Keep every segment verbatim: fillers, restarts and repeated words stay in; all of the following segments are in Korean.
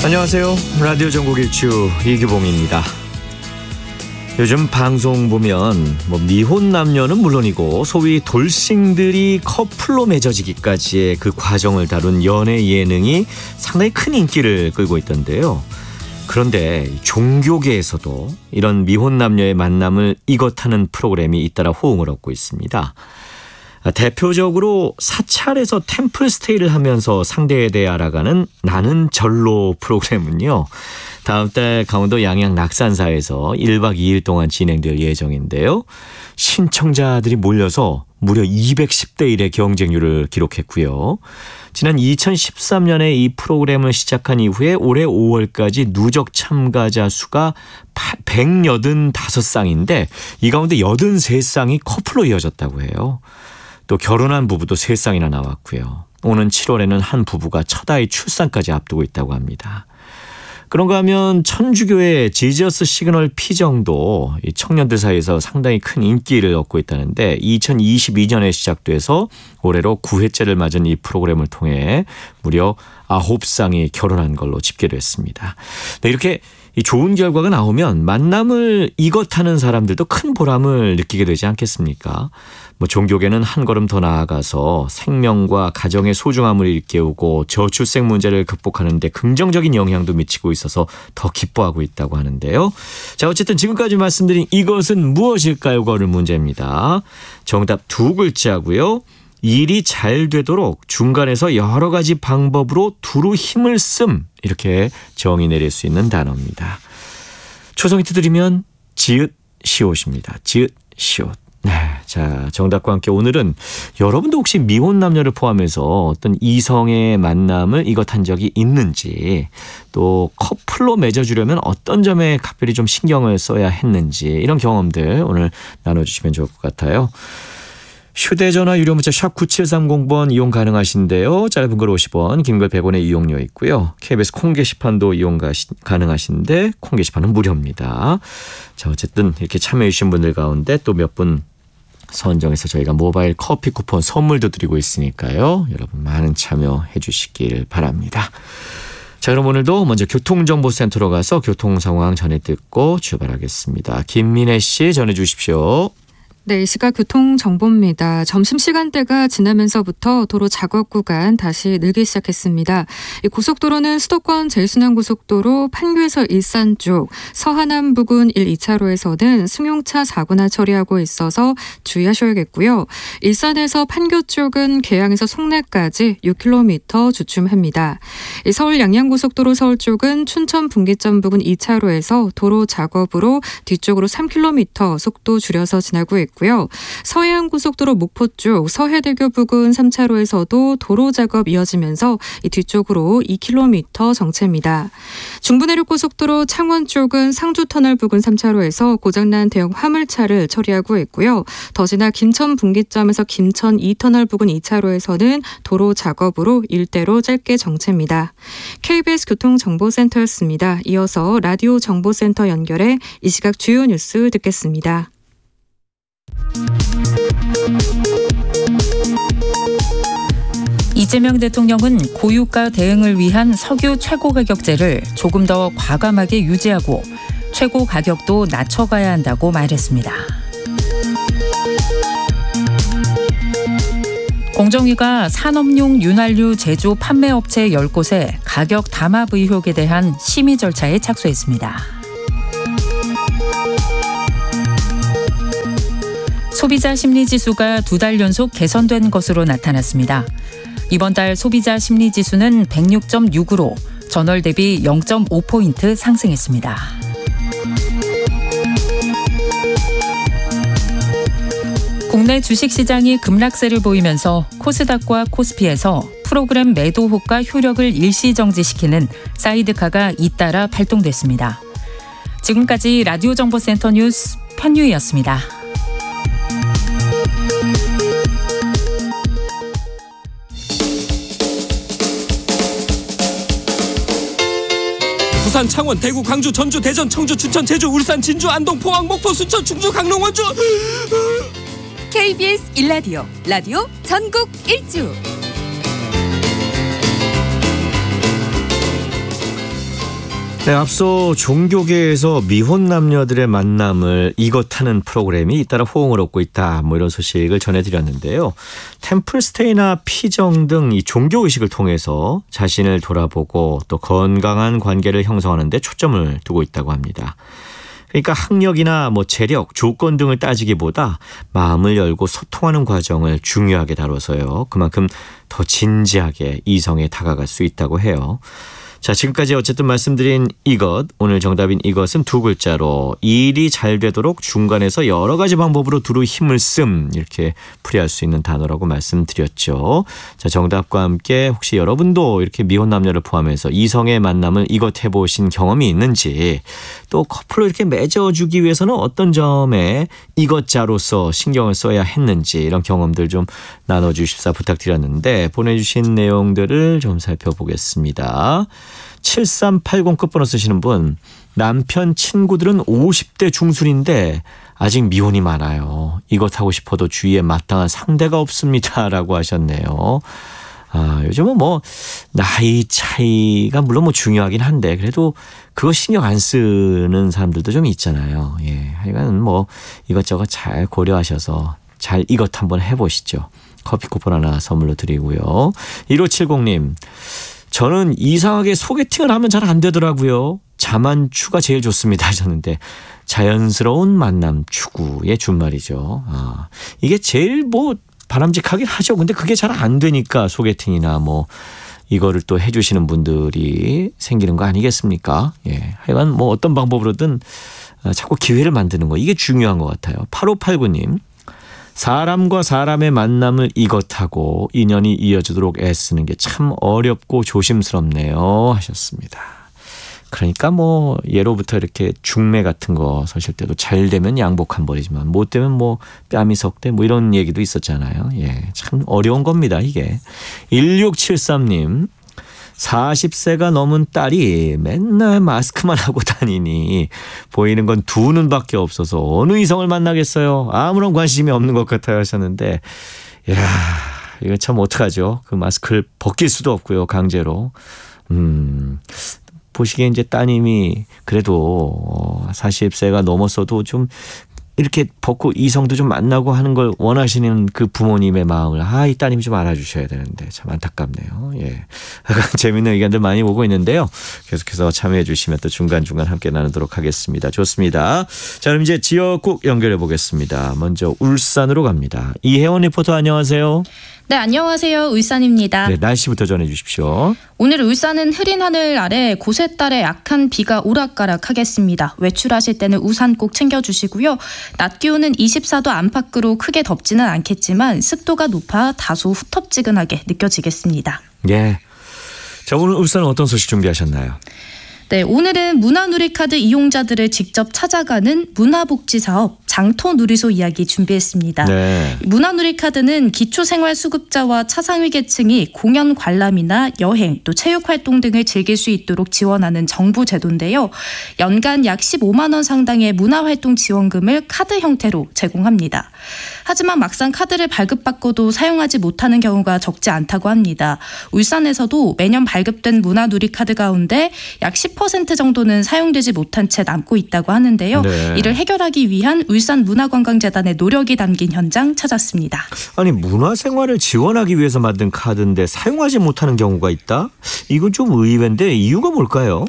안녕하세요. 라디오 전국 일주 이규봉입니다. 요즘 방송 보면 뭐 미혼 남녀는 물론이고 소위 돌싱들이 커플로 맺어지기까지의 그 과정을 다룬 연애 예능이 상당히 큰 인기를 끌고 있던데요. 그런데 종교계에서도 이런 미혼 남녀의 만남을 이것하는 프로그램이 잇따라 호응을 얻고 있습니다. 대표적으로 사찰에서 템플스테이를 하면서 상대에 대해 알아가는 나는 절로 프로그램은요. 다음 달 강원도 양양 낙산사에서 일박 이일 동안 진행될 예정인데요. 신청자들이 몰려서 무려 이백십 대 일의 경쟁률을 기록했고요. 지난 이천십삼 년에 이 프로그램을 시작한 이후에 올해 오월까지 누적 참가자 수가 백팔십오 쌍인데 이 가운데 팔십삼 쌍이 커플로 이어졌다고 해요. 또 결혼한 부부도 세 쌍이나 나왔고요. 오는 칠월에는 한 부부가 첫 아이 출산까지 앞두고 있다고 합니다. 그런가 하면 천주교의 지저스 시그널 피정도 청년들 사이에서 상당히 큰 인기를 얻고 있다는데 이천이십이 년에 시작돼서 올해로 구 회째를 맞은 이 프로그램을 통해 무려 아홉 쌍이 결혼한 걸로 집계됐습니다. 네, 이렇게 이 좋은 결과가 나오면 만남을 이것하는 사람들도 큰 보람을 느끼게 되지 않겠습니까? 뭐 종교계는 한 걸음 더 나아가서 생명과 가정의 소중함을 일깨우고 저출생 문제를 극복하는 데 긍정적인 영향도 미치고 있어서 더 기뻐하고 있다고 하는데요. 자, 어쨌든 지금까지 말씀드린 이것은 무엇일까요?가 오늘 문제입니다. 정답 두 글자고요. 일이 잘 되도록 중간에서 여러 가지 방법으로 두루 힘을 씀, 이렇게 정의 내릴 수 있는 단어입니다. 초성 힌트 드리면 지읒 시옷입니다. 지읒 시옷. 네, 자, 정답과 함께 오늘은 여러분도 혹시 미혼 남녀를 포함해서 어떤 이성의 만남을 이것한 적이 있는지, 또 커플로 맺어주려면 어떤 점에 각별히 좀 신경을 써야 했는지, 이런 경험들 오늘 나눠주시면 좋을 것 같아요. 휴대전화 유료 문자 샵 구칠삼공 번 이용 가능하신데요. 짧은 글 오십 원, 긴 글 백 원의 이용료 있고요. 케이비에스 콩 게시판도 이용 가능하신데 콩 게시판은 무료입니다. 자, 어쨌든 이렇게 참여해 주신 분들 가운데 또 몇 분 선정해서 저희가 모바일 커피 쿠폰 선물도 드리고 있으니까요. 여러분 많은 참여해 주시길 바랍니다. 자, 그럼 오늘도 먼저 교통정보센터로 가서 교통 상황 전해 듣고 출발하겠습니다. 김민혜 씨 전해 주십시오. 네, 이 시각 교통정보입니다. 점심시간대가 지나면서부터 도로 작업 구간 다시 늘기 시작했습니다. 이 고속도로는 수도권 제일순환고속도로 판교에서 일산 쪽, 서하남 부근 일, 이 차로에서는 승용차 사고나 처리하고 있어서 주의하셔야겠고요. 일산에서 판교 쪽은 계양에서 송내까지 육 킬로미터 주춤합니다. 이 서울 양양고속도로 서울 쪽은 춘천 분기점 부근 이 차로에서 도로 작업으로 뒤쪽으로 삼 킬로미터 속도 줄여서 지나고 있고 고요. 서해안고속도로 목포 쪽 서해대교 부근 삼 차로에서도 도로 작업 이어지면서 이 뒤쪽으로 이 킬로미터 정체입니다. 중부내륙고속도로 창원 쪽은 상주터널 부근 삼 차로에서 고장난 대형 화물차를 처리하고 있고요. 더 지나 김천 분기점에서 김천 이 터널 부근 이 차로에서는 도로 작업으로 일대로 짧게 정체입니다. 케이비에스 교통정보센터였습니다. 이어서 라디오 정보센터 연결해 이 시각 주요 뉴스 듣겠습니다. 이재명 대통령은 고유가 대응을 위한 석유 최고 가격제를 조금 더 과감하게 유지하고 최고 가격도 낮춰가야 한다고 말했습니다. 공정위가 산업용 윤활유 제조 판매업체 열 곳에 가격 담합 의혹에 대한 심의 절차에 착수했습니다. 소비자 심리지수가 두 달 연속 개선된 것으로 나타났습니다. 이번 달 소비자 심리지수는 백육 점 육으로 전월 대비 영 점 오 포인트 상승했습니다. 국내 주식시장이 급락세를 보이면서 코스닥과 코스피에서 프로그램 매도 호가 효력을 일시정지시키는 사이드카가 잇따라 발동됐습니다. 지금까지 라디오 정보센터 뉴스 편유희였습니다. 부산, 창원, 대구, 광주, 전주, 대전, 청주, 춘천, 제주, 울산, 진주, 안동, 포항, 목포, 순천, 충주, 강릉, 원주. 케이비에스 일 라디오, 라디오 전국 일주. 네, 앞서 종교계에서 미혼 남녀들의 만남을 이것하는 프로그램이 잇따라 호응을 얻고 있다. 뭐 이런 소식을 전해드렸는데요. 템플스테이나 피정 등 이 종교의식을 통해서 자신을 돌아보고 또 건강한 관계를 형성하는 데 초점을 두고 있다고 합니다. 그러니까 학력이나 뭐 재력, 조건 등을 따지기보다 마음을 열고 소통하는 과정을 중요하게 다뤄서요. 그만큼 더 진지하게 이성에 다가갈 수 있다고 해요. 자, 지금까지 어쨌든 말씀드린 이것, 오늘 정답인 이것은 두 글자로 일이 잘 되도록 중간에서 여러 가지 방법으로 두루 힘을 씀, 이렇게 풀이할 수 있는 단어라고 말씀드렸죠. 자, 정답과 함께 혹시 여러분도 이렇게 미혼 남녀를 포함해서 이성의 만남을 이것 해보신 경험이 있는지, 또 커플로 이렇게 맺어주기 위해서는 어떤 점에 이것자로서 신경을 써야 했는지 이런 경험들 좀 나눠주십사 부탁드렸는데 보내주신 내용들을 좀 살펴보겠습니다. 칠삼팔공 끝번호 쓰시는 분, 남편 친구들은 오십 대 중순인데 아직 미혼이 많아요. 이것 하고 싶어도 주위에 마땅한 상대가 없습니다. 라고 하셨네요. 아, 요즘은 뭐 나이 차이가 물론 뭐 중요하긴 한데 그래도 그거 신경 안 쓰는 사람들도 좀 있잖아요. 예, 하여간 뭐 이것저것 잘 고려하셔서 잘 이것 한번 해보시죠. 커피 쿠폰 하나 선물로 드리고요. 일오칠공님, 저는 이상하게 소개팅을 하면 잘 안 되더라고요. 자만추가 제일 좋습니다 하셨는데 자연스러운 만남 추구의 준말이죠. 아, 이게 제일 뭐 바람직하긴 하죠. 근데 그게 잘 안 되니까 소개팅이나 뭐 이거를 또 해주시는 분들이 생기는 거 아니겠습니까? 예, 하여간 뭐 어떤 방법으로든 자꾸 기회를 만드는 거, 이게 중요한 것 같아요. 팔오팔구님, 사람과 사람의 만남을 이것하고 인연이 이어지도록 애쓰는 게 참 어렵고 조심스럽네요 하셨습니다. 그러니까 뭐 예로부터 이렇게 중매 같은 거 서실 때도 잘 되면 양복 한 벌이지만 못 되면 뭐 뺨이 석대 뭐 이런 얘기도 있었잖아요. 예, 참 어려운 겁니다 이게. 일육칠삼님, 사십 세가 넘은 딸이 맨날 마스크만 하고 다니니 보이는 건 두 눈밖에 없어서 어느 이성을 만나겠어요. 아무런 관심이 없는 것 같아요 하셨는데, 이야, 이거 참 어떡하죠. 그 마스크를 벗길 수도 없고요, 강제로. 음, 보시기에 이제 따님이 그래도 사십 세가 넘었어도 좀 이렇게 벗고 이성도 좀 만나고 하는 걸 원하시는 그 부모님의 마음을 아, 이 따님이 좀 알아주셔야 되는데 참 안타깝네요. 예, 재미있는 의견들 많이 오고 있는데요. 계속해서 참여해 주시면 또 중간중간 함께 나누도록 하겠습니다. 좋습니다. 자, 그럼 이제 지역국 연결해 보겠습니다. 먼저 울산으로 갑니다. 이혜원 리포터 안녕하세요. 네, 안녕하세요. 울산입니다. 네, 날씨부터 전해 주십시오. 오늘 울산은 흐린 하늘 아래 곳에 따라 약한 비가 오락가락하겠습니다. 외출하실 때는 우산 꼭 챙겨주시고요. 낮 기온은 이십사 도 안팎으로 크게 덥지는 않겠지만 습도가 높아 다소 후텁지근하게 느껴지겠습니다. 예. 자, 오늘 울산은 어떤 소식 준비하셨나요? 네, 오늘은 문화누리카드 이용자들을 직접 찾아가는 문화복지사업 장터누리소 이야기 준비했습니다. 네. 문화누리카드는 기초생활수급자와 차상위 계층이 공연 관람이나 여행 또 체육활동 등을 즐길 수 있도록 지원하는 정부 제도인데요. 연간 약 십오만 원 상당의 문화활동 지원금을 카드 형태로 제공합니다. 하지만 막상 카드를 발급받고도 사용하지 못하는 경우가 적지 않다고 합니다. 울산에서도 매년 발급된 문화누리카드 가운데 약 십 퍼센트 정도는 사용되지 못한 채 남고 있다고 하는데요. 네. 이를 해결하기 위한 울산문화관광재단의 노력이 담긴 현장 찾았습니다. 아니, 문화생활을 지원하기 위해서 만든 카드인데 사용하지 못하는 경우가 있다? 이건 좀 의외인데 이유가 뭘까요?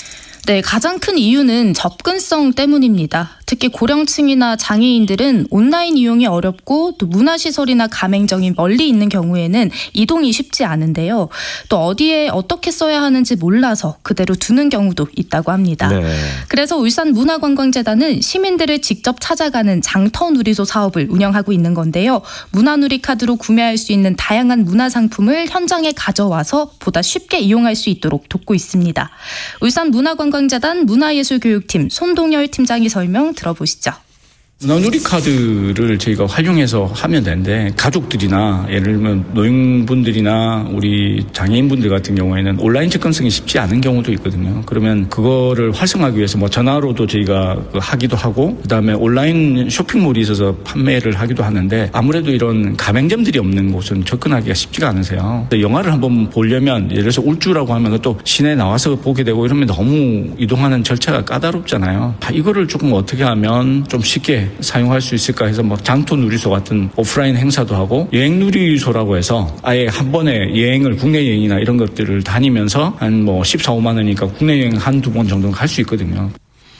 네, 가장 큰 이유는 접근성 때문입니다. 특히 고령층이나 장애인들은 온라인 이용이 어렵고 또 문화시설이나 가맹점이 멀리 있는 경우에는 이동이 쉽지 않은데요. 또 어디에 어떻게 써야 하는지 몰라서 그대로 두는 경우도 있다고 합니다. 네. 그래서 울산문화관광재단은 시민들을 직접 찾아가는 장터누리소 사업을 운영하고 있는 건데요. 문화누리카드로 구매할 수 있는 다양한 문화상품을 현장에 가져와서 보다 쉽게 이용할 수 있도록 돕고 있습니다. 울산문화관광재단 문화예술교육팀 손동열 팀장이 설명 들어보시죠. 문화누리 카드를 저희가 활용해서 하면 되는데 가족들이나 예를 들면 노인분들이나 우리 장애인분들 같은 경우에는 온라인 접근성이 쉽지 않은 경우도 있거든요. 그러면 그거를 활성화하기 위해서 뭐 전화로도 저희가 하기도 하고 그다음에 온라인 쇼핑몰이 있어서 판매를 하기도 하는데 아무래도 이런 가맹점들이 없는 곳은 접근하기가 쉽지가 않으세요. 영화를 한번 보려면 예를 들어서 울주라고 하면 또 시내에 나와서 보게 되고 이러면 너무 이동하는 절차가 까다롭잖아요. 이거를 조금 어떻게 하면 좀 쉽게 사용할 수 있을까 해서 뭐 장터 누리소 같은 오프라인 행사도 하고 여행 누리소라고 해서 아예 한 번에 여행을 국내 여행이나 이런 것들을 다니면서 한 뭐 십사, 오만 원이니까 국내 여행 한두 번 정도는 갈 수 있거든요.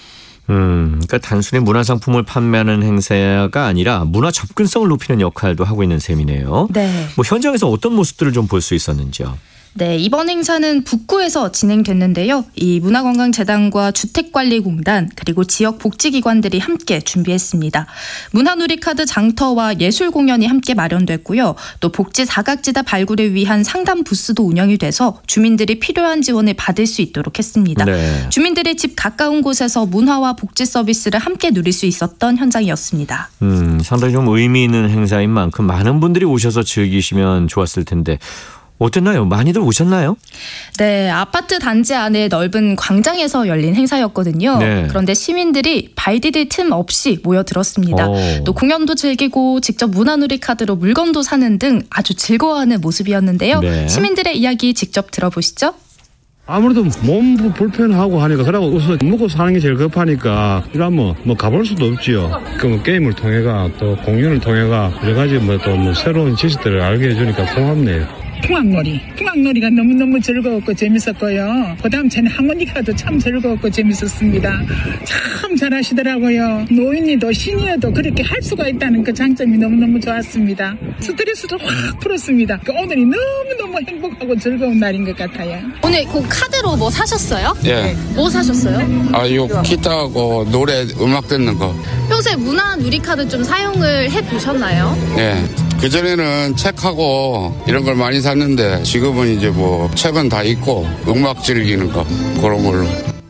음, 그러니까 단순히 문화상품을 판매하는 행사가 아니라 문화 접근성을 높이는 역할도 하고 있는 셈이네요. 네. 뭐 현장에서 어떤 모습들을 좀 볼 수 있었는지요? 네, 이번 행사는 북구에서 진행됐는데요. 이 문화관광재단과 주택관리공단 그리고 지역 복지기관들이 함께 준비했습니다. 문화누리카드 장터와 예술공연이 함께 마련됐고요. 또 복지 사각지대 발굴을 위한 상담 부스도 운영이 돼서 주민들이 필요한 지원을 받을 수 있도록 했습니다. 네. 주민들이 집 가까운 곳에서 문화와 복지 서비스를 함께 누릴 수 있었던 현장이었습니다. 음, 상당히 좀 의미 있는 행사인 만큼 많은 분들이 오셔서 즐기시면 좋았을 텐데 어땠나요? 많이들 오셨나요? 네, 아파트 단지 안에 넓은 광장에서 열린 행사였거든요. 네. 그런데 시민들이 발 디딜 틈 없이 모여들었습니다. 오. 또 공연도 즐기고 직접 문화누리 카드로 물건도 사는 등 아주 즐거워하는 모습이었는데요. 네. 시민들의 이야기 직접 들어보시죠. 아무래도 몸도 불편하고 하니까 그러고 우선 먹고 사는 게 제일 급하니까 이러면 뭐 가볼 수도 없지요. 그 게임을 통해가 또 공연을 통해가 여러 가지 뭐 또 뭐 새로운 지식들을 알게 해주니까 고맙네요. 풍악놀이. 풍악놀이가 너무너무 즐거웠고 재밌었고요. 그 다음 저는 하모니카도 참 즐거웠고 재밌었습니다. 참 잘하시더라고요. 노인이도 시니어도 그렇게 할 수가 있다는 그 장점이 너무너무 좋았습니다. 스트레스도 확 풀었습니다. 그 오늘이 너무너무 행복하고 즐거운 날인 것 같아요. 오늘 그 카드로 뭐 사셨어요? 예. 뭐 사셨어요? 아, 요 기타하고 노래, 음악 듣는 거. 평소에 문화 누리카드 좀 사용을 해보셨나요? 예. 그전에는 책하고 이런 걸 많이 샀는데 지금은 이제 뭐 책은 다 있고 음악 즐기는 거 그런 걸로.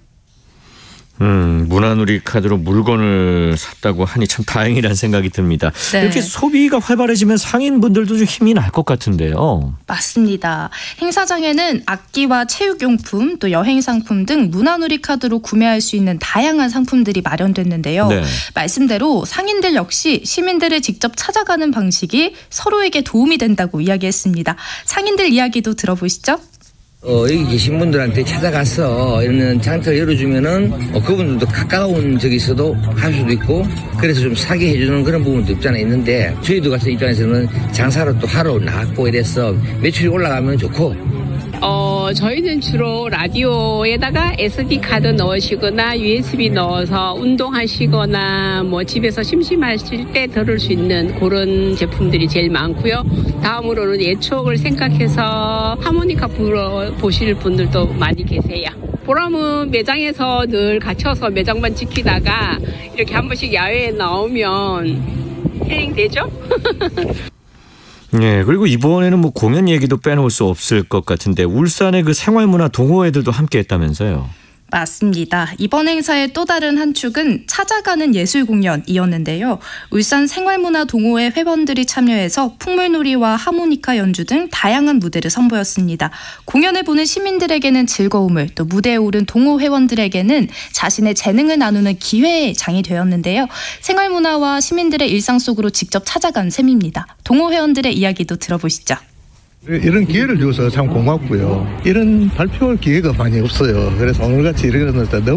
음, 문화누리 카드로 물건을 샀다고 하니 참 다행이라는 생각이 듭니다. 네. 이렇게 소비가 활발해지면 상인분들도 좀 힘이 날 것 같은데요. 맞습니다. 행사장에는 악기와 체육용품 또 여행 상품 등 문화누리 카드로 구매할 수 있는 다양한 상품들이 마련됐는데요. 네. 말씀대로 상인들 역시 시민들을 직접 찾아가는 방식이 서로에게 도움이 된다고 이야기했습니다. 상인들 이야기도 들어보시죠. 어, 여기 계신 분들한테 찾아가서 이런 장터를 열어주면은 어, 그분들도 가까운 적이 있어도 할 수도 있고 그래서 좀 사게 해주는 그런 부분도 없잖아 있는데 저희도 같은 입장에서는 장사로 또 하러 나왔고 이래서 매출이 올라가면 좋고 어, 저희는 주로 라디오에다가 에스디 카드 넣으시거나 유에스비 넣어서 운동하시거나 뭐 집에서 심심하실 때 들을 수 있는 그런 제품들이 제일 많고요. 다음으로는 옛 추억을 생각해서 하모니카 불어 보실 분들도 많이 계세요. 보람은 매장에서 늘 갇혀서 매장만 지키다가 이렇게 한 번씩 야외에 나오면 힐링 되죠? 네, 그리고 이번에는 뭐 공연 얘기도 빼놓을 수 없을 것 같은데 울산의 그 생활문화 동호회들도 함께 했다면서요. 맞습니다. 이번 행사의 또 다른 한 축은 찾아가는 예술 공연이었는데요. 울산 생활문화동호회 회원들이 참여해서 풍물놀이와 하모니카 연주 등 다양한 무대를 선보였습니다. 공연을 보는 시민들에게는 즐거움을 또 무대에 오른 동호 회원들에게는 자신의 재능을 나누는 기회의 장이 되었는데요. 생활문화와 시민들의 일상 속으로 직접 찾아간 셈입니다. 동호 회원들의 이야기도 들어보시죠. 이런 기회를 줘서 참 고맙고요. 이런 발표할 기회가 많이 없어요. 그래서 오늘같이 이런 걸 너무